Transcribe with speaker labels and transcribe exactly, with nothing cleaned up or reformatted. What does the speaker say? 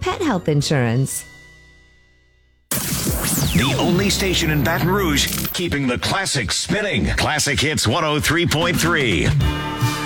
Speaker 1: pet health insurance.
Speaker 2: The only station in Baton Rouge keeping the classics spinning. Classic Hits one oh three point three.